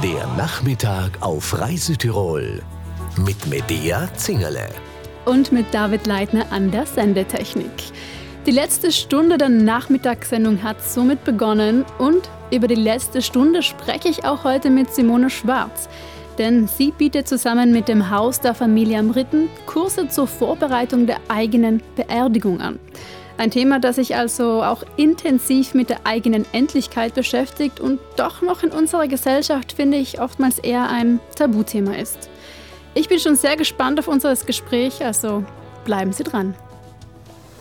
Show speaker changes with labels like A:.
A: Der Nachmittag auf Reisetirol mit Medea Zingerle.
B: Und mit David Leitner an der Sendetechnik. Die letzte Stunde der Nachmittagssendung hat somit begonnen und über die letzte Stunde spreche ich auch heute mit Simone Schwarz. Denn sie bietet zusammen mit dem Haus der Familie am Ritten Kurse zur Vorbereitung der eigenen Beerdigung an. Ein Thema, das sich also auch intensiv mit der eigenen Endlichkeit beschäftigt und doch noch in unserer Gesellschaft, finde ich, oftmals eher ein Tabuthema ist. Ich bin schon sehr gespannt auf unser Gespräch, also bleiben Sie dran.